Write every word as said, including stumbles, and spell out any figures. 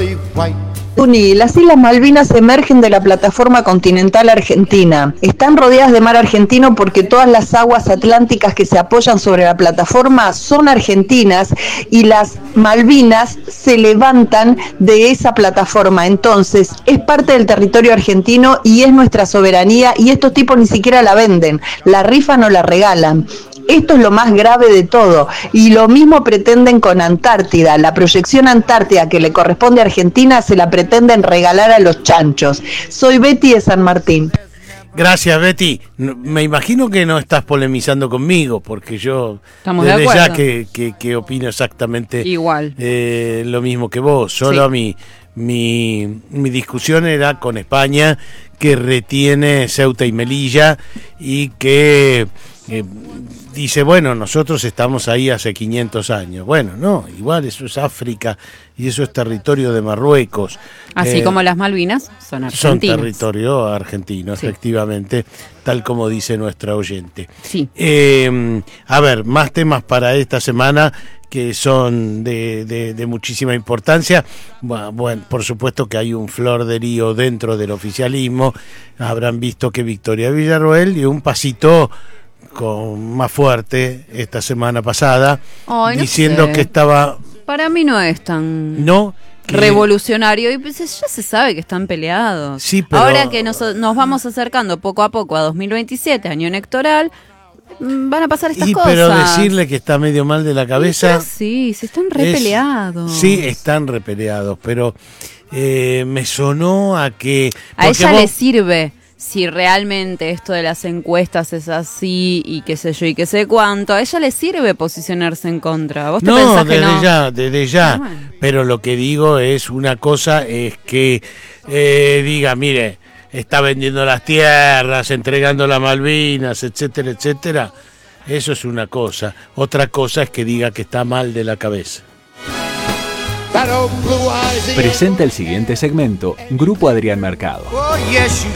Las Islas Malvinas emergen de la plataforma continental argentina. Están rodeadas de mar argentino porque todas las aguas atlánticas que se apoyan sobre la plataforma son argentinas y las Malvinas se levantan de esa plataforma. Entonces, es parte del territorio argentino y es nuestra soberanía, y estos tipos ni siquiera la venden, la rifan o la regalan. Esto es lo más grave de todo, y lo mismo pretenden con Antártida. La proyección Antártida que le corresponde a Argentina se la pretenden regalar a los chanchos. Soy Betty de San Martín. Gracias, Betty. Me imagino que no estás polemizando conmigo, porque yo Estamos desde de acuerdo. ya que, que, que opino exactamente igual, eh, lo mismo que vos. Solo sí. mi, mi, mi discusión era con España, que retiene Ceuta y Melilla y que eh, dice, bueno, nosotros estamos ahí hace quinientos años. Bueno, no, igual eso es África y eso es territorio de Marruecos. Así eh, como las Malvinas son argentinas. Son territorio argentino, Sí. efectivamente, tal como dice nuestra oyente. Sí. Eh, a ver, más temas para esta semana que son de, de, de muchísima importancia. Bueno, por supuesto que hay un florderío dentro del oficialismo. Habrán visto que Victoria Villarroel dio un pasito con más fuerte esta semana pasada, Ay, no diciendo sé. que estaba... Para mí no es tan No, que- revolucionario, y pues ya se sabe que están peleados. Sí, pero- Ahora que nos, nos vamos acercando poco a poco a dos mil veintisiete, año electoral, mm, van a pasar estas y cosas. pero decirle que está medio mal de la cabeza... Sí, sí, están re es- peleados. Sí, están repeleados, pero eh, me sonó a que... A porque ella vos- le sirve si realmente esto de las encuestas es así y qué sé yo y qué sé cuánto. A ella le sirve posicionarse en contra. ¿Vos te No, pensás que desde no? ya, desde ya. Ah, bueno. Pero lo que digo es una cosa, es que eh, diga, mire, está vendiendo las tierras, entregando las Malvinas, etcétera, etcétera. Eso es una cosa. Otra cosa es que diga que está mal de la cabeza. Presenta el siguiente segmento Grupo Adrián Mercado. Oh, yes, you